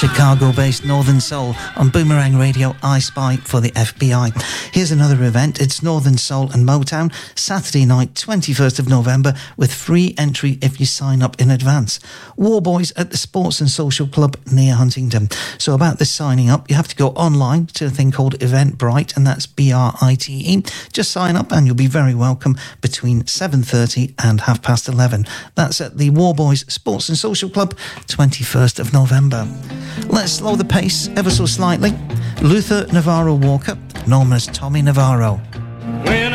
Chicago-based Northern Soul on Boomerang Radio, I Spy for the FBI. Here's another event. It's Northern Soul and Motown, Saturday night, 21st of November, with free entry if you sign up in advance. Warboys at the Sports and Social Club near Huntington. So about this signing up, you have to go online to a thing called Eventbrite, and that's BRITE. Just sign up and you'll be very welcome between 7:30 and 11:30. That's at the Warboys Sports and Social Club, 21st of November. Let's slow the pace ever so slightly. Luther Navarro Walker, known as Tommy Navarro.